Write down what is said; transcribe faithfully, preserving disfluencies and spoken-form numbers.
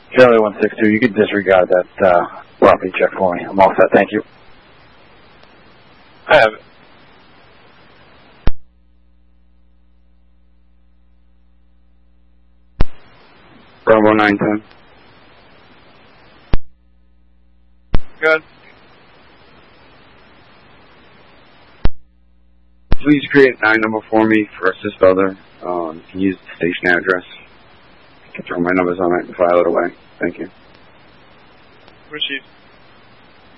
Charlie one six two, you can disregard that uh, property check for me. I'm all set. Thank you. I have it. Bravo nine ten. Good. Please create a nine number for me for assist other. Um, you can use the station address. I can throw my numbers on it and file it away. Thank you. Received.